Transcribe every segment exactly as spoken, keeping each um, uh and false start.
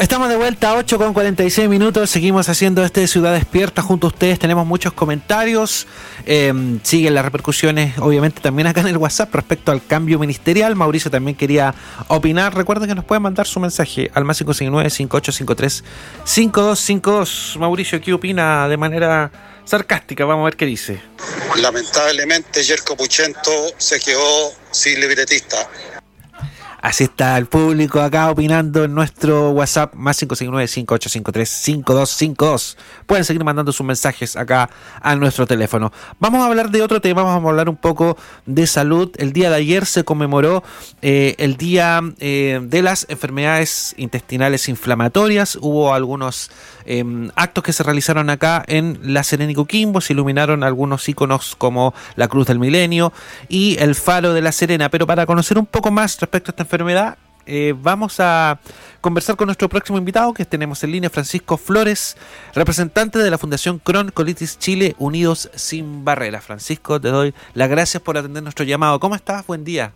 Estamos de vuelta, ocho con cuarenta y seis minutos. Seguimos haciendo este Ciudad Despierta junto a ustedes. Tenemos muchos comentarios. Eh, siguen las repercusiones, obviamente, también acá en el WhatsApp respecto al cambio ministerial. Mauricio también quería opinar. Recuerden que nos pueden mandar su mensaje al más cinco cinco nueve, cinco ocho cinco tres, cinco dos cinco dos. Mauricio, ¿qué opina de manera sarcástica? Vamos a ver qué dice. Lamentablemente, Yerko Puchento se quedó sin libretista. Así está el público acá opinando en nuestro WhatsApp, más cinco cinco nueve, cinco ocho cinco tres, cinco dos cinco dos. Pueden seguir mandando sus mensajes acá a nuestro teléfono. Vamos a hablar de otro tema, vamos a hablar un poco de salud. El día de ayer se conmemoró eh, el Día eh, de las Enfermedades Intestinales Inflamatorias. Hubo algunos eh, actos que se realizaron acá en La Serena y Coquimbo. Se iluminaron algunos íconos como la Cruz del Milenio y el Faro de La Serena. Pero para conocer un poco más respecto a esta enfermedad, eh, vamos a conversar con nuestro próximo invitado, que tenemos en línea, Francisco Flores, representante de la Fundación Crohn Colitis Chile, Unidos Sin Barreras. Francisco, te doy las gracias por atender nuestro llamado. ¿Cómo estás? Buen día.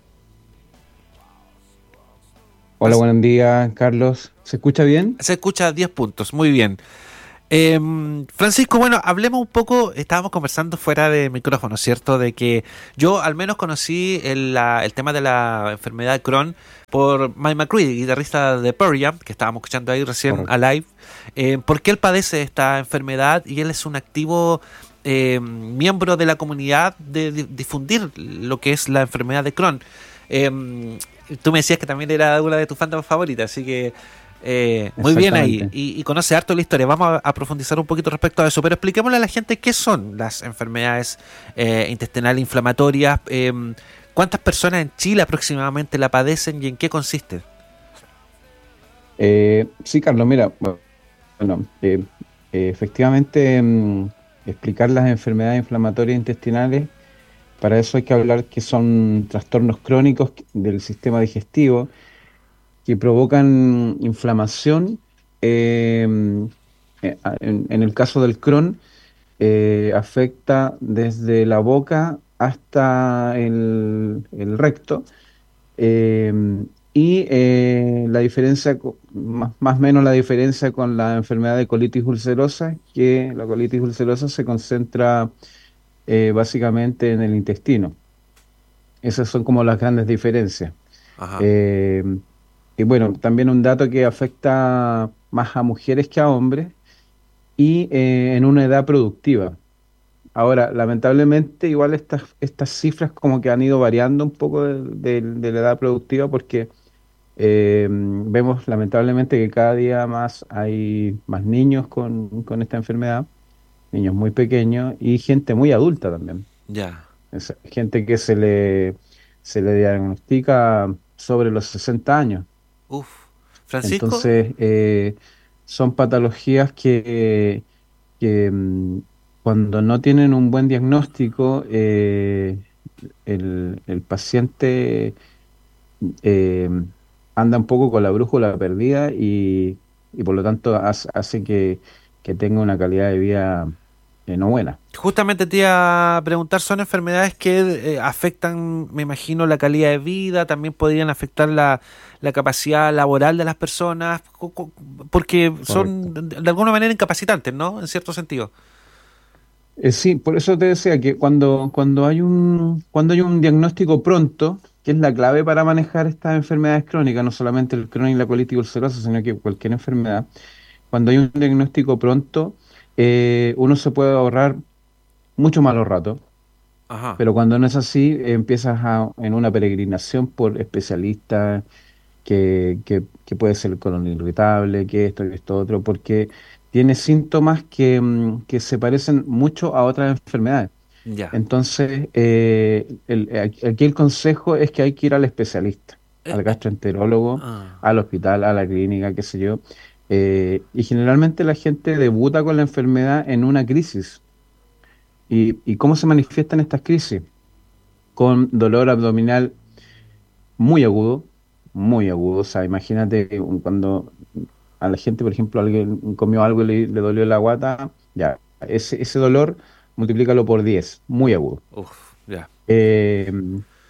Hola, buen día, Carlos. ¿Se escucha bien? Se escucha a diez puntos, muy bien. Eh, Francisco, bueno, hablemos un poco, estábamos conversando fuera de micrófono, ¿cierto? De que yo al menos conocí el, la, el tema de la enfermedad de Crohn por Mike McCready, guitarrista de Pearl Jam, que estábamos escuchando ahí recién Correcto. a live, eh, porque él padece esta enfermedad y él es un activo eh, miembro de la comunidad de, de difundir lo que es la enfermedad de Crohn. Eh, tú me decías que también era una de tus fantasmas favoritas, así que Eh, muy bien ahí, y, y conoce harto la historia. Vamos a, a profundizar un poquito respecto a eso, pero expliquémosle a la gente qué son las enfermedades eh, intestinales inflamatorias, eh, cuántas personas en Chile aproximadamente la padecen y en qué consiste. Eh, sí, Carlos, mira, bueno, eh, eh, efectivamente mmm, explicar las enfermedades inflamatorias intestinales, para eso hay que hablar que son trastornos crónicos del sistema digestivo que provocan inflamación. Eh, en, en el caso del Crohn, eh, afecta desde la boca hasta el, el recto. Eh, y eh, la diferencia, más, más o menos la diferencia con la enfermedad de colitis ulcerosa, que la colitis ulcerosa se concentra eh, básicamente en el intestino. Esas son como las grandes diferencias. Ajá. Eh, Y bueno, también un dato que afecta más a mujeres que a hombres y eh, en una edad productiva. Ahora, lamentablemente, igual estas, estas cifras como que han ido variando un poco de, de- de la edad productiva porque eh, vemos lamentablemente que cada día más hay más niños con, con esta enfermedad, niños muy pequeños y gente muy adulta también. Ya. Es gente que se le, se le diagnostica sobre los sesenta años. Uf. Francisco. Entonces, eh, son patologías que, que, mm, cuando no tienen un buen diagnóstico, eh, el, el paciente eh, anda un poco con la brújula perdida y, y por lo tanto hace, hace que, que tenga una calidad de vida eh, no buena. Justamente te iba a preguntar, son enfermedades que eh, afectan, me imagino, la calidad de vida, también podrían afectar la, la capacidad laboral de las personas, co- co- porque son Correcto. de de alguna manera incapacitantes, ¿no? En cierto sentido. Eh, sí, por eso te decía que cuando, cuando hay un, cuando hay un diagnóstico pronto, que es la clave para manejar estas enfermedades crónicas, no solamente el Crohn y la colitis ulcerosa, sino que cualquier enfermedad, cuando hay un diagnóstico pronto, eh, uno se puede ahorrar mucho malos ratos, Ajá. pero cuando no es así, eh, empiezas a- en una peregrinación por especialistas, que, que, que puede ser el colon irritable, que esto, que esto, otro, porque tiene síntomas que, mm, que se parecen mucho a otras enfermedades. Ya. Entonces, eh, el- aquí aquí el consejo es que hay que ir al especialista, Eh, al eh, gastroenterólogo, ah. al hospital, a la clínica, qué sé yo. Eh, y generalmente la gente debuta con la enfermedad en una crisis. ¿Y, y cómo se manifiestan estas crisis? Con dolor abdominal muy agudo, muy agudo. O sea, imagínate un- cuando a la gente, por ejemplo, alguien comió algo y le, le dolió la guata, ya, ese, ese dolor multiplícalo por diez, muy agudo. Uf, ya. Eh,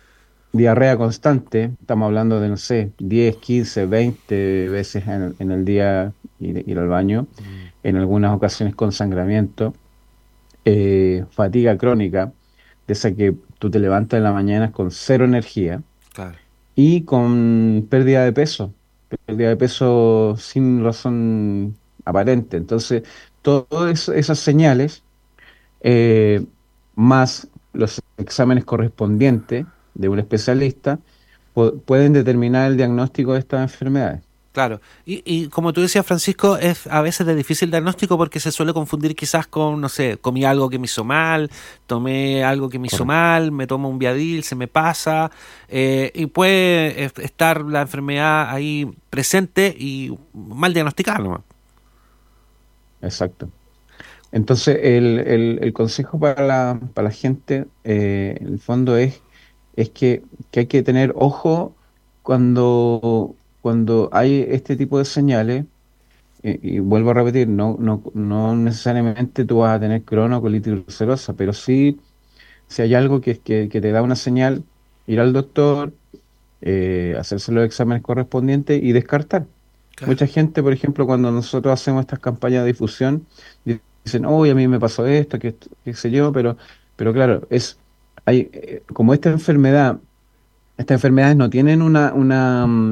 diarrea constante, estamos hablando de, no sé, diez quince veinte veces en, en el día ir, ir al baño, Mm, en algunas ocasiones con sangramiento, eh, fatiga crónica, de esa que tú te levantas en la mañana con cero energía claro. y con pérdida de peso, pérdida de peso sin razón aparente. Entonces, todas esas señales, eh, más los exámenes correspondientes de un especialista, pu- pueden determinar el diagnóstico de estas enfermedades. Claro, y, y como tú decías, Francisco, es a veces de difícil diagnóstico porque se suele confundir quizás con, no sé, comí algo que me hizo mal, tomé algo que me hizo Correcto. mal, me tomo un Viadil, se me pasa, eh, y puede es- estar la enfermedad ahí presente y mal diagnosticada nomás. Exacto. Entonces, el, el- el consejo para la, para la gente, eh, en el fondo, es, es que, que hay que tener ojo cuando, cuando hay este tipo de señales. Y, y vuelvo a repetir, no, no, no necesariamente tú vas a tener Crohn o colitis ulcerosa, pero sí, si hay algo que, que, que te da una señal, ir al doctor, eh, hacerse los exámenes correspondientes y descartar. Claro. Mucha gente, por ejemplo, cuando nosotros hacemos estas campañas de difusión, dicen, oye, a mí me pasó esto, que, esto, qué sé yo, pero, pero claro, es, hay, eh, como esta enfermedad, estas enfermedades no tienen una, una, mm,